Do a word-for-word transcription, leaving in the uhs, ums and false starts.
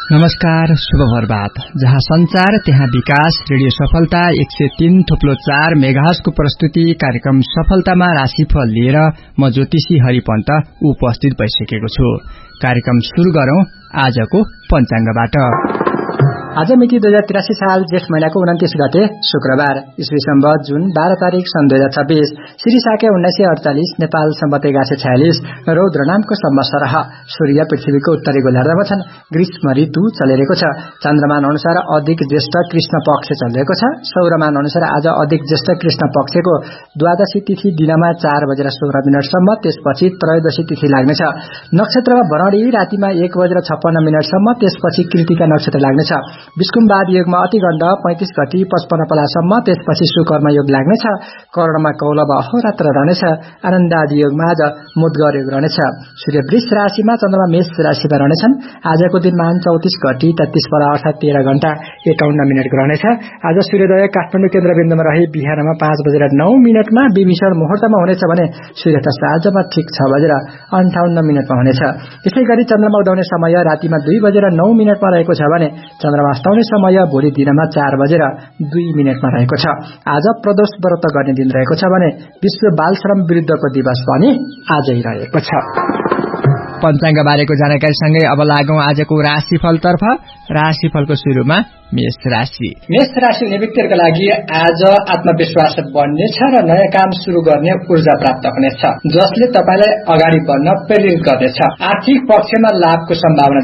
नमस्कार, शुभ प्रभात। जहाँ संचार त्यहाँ विकास। रेडियो सफलता एक सय तीन थुप्लो चार मेगाहर्जको प्रस्तुति कार्यक्रम सफलतामा राशिफल लिएर म ज्योतिषी हरिपन्त उपस्थित भइसकेको छु। कार्यक्रम शुरू गरौं आजको पञ्चाङ्गबाट। आज मिति दुई हजार तिरासी साल जेठ महीनाको उन्तीस गते शुक्रबार, ईस्वी सम्वत जुन बाह्र तारिक सन् दुई हजार छब्बीस, श्री साके उन्नाइस सय अडचालिस, नेपाल सम्वत एघार सय छयालिस, रौद्र नामको संवत्सर। सूर्य पृथ्वीको उत्तरी गोलार्धमा छन्। ग्रीष्म ऋतु चलिरहेको छ। चन्द्रमान अनुसार अधिक ज्येष्ठ कृष्ण पक्ष चलिरहेको छ। सौरमान अनुसार आज अधिक ज्येष्ठ कृष्ण पक्षको द्वादशी तिथि दिनमा चार बजेर सोह्र मिनटसम्म, त्यसपछि त्रयोदशी तिथि लाग्नेछ। नक्षत्रमा भरणी रातिमा एक बजेर छप्पन्न मिनटसम्म, त्यसपछि कृतिका नक्षत्र लाग्नेछ। विष्कुम्बाद योगमा अतिगण्ड पैंतिस घटी पचपन्न पलासम्म, त्यसपछि सुकर्म योग लाग्नेछ। कर्णमा कौलव अहोरात्र रहनेछ। आनन्दादि योगमा आज मुद्गर योग रहनेछ। सूर्य वृष राशिमा, चन्द्रमा मेष राशिमा रहनेछन्। आजको दिन मान चौतिस घटी तेत्तीस पला अर्थात तेह्र घण्टा एकाउन्न मिनटको रहनेछ। आज सूर्योदय काठमाडौँ केन्द्रबिन्दुमा रही बिहानमा पाँच बजेर नौ मिनटमा विमिशन मुहूर्तमा हुनेछ भने सूर्यास्त साँझमा ठिक छ बजेर अन्ठाउन्न मिनटमा हुनेछ। यसै गरी चन्द्रमा उदाउने समय रातिमा दुई बजेर नौ मिनटमा रहेको छ भने चन्द्रमा अस्ताउने समय भोलि दिनमा चार बजेर दुई मिनटमा रहेको छ। आज प्रदोष व्रत गर्ने दिन रहेको छ भने विश्व बाल श्रम विरुद्धको दिवस पनि आजै रहेको छ। पञ्चाङ्ग बारेको जानकारीसँगै अब लागौं आजको राशिफलतर्फ। राशिफलको सुरुमा मेष राशि। मेष राशि हुने व्यक्तिहरूका लागि आज आत्मविश्वास बढ्नेछ र नयाँ काम शुरू गर्ने ऊर्जा प्राप्त हुनेछ, जसले तपाईलाई अगाडि बढ्न प्रेरित गर्नेछ। आर्थिक पक्षमा लाभको सम्भावना